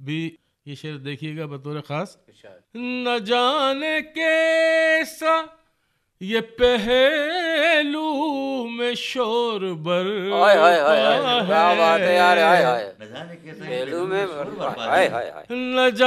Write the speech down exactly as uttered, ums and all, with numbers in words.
भी ये शेर देखिएगा बतौर खास। न जाने कैसा ये पहलू में शोर बरपा है, क्या बात है यार, हाय हाय, न जाने कैसा पहलू में शोर बरपा, बरपा हाय है। हाय हाय। न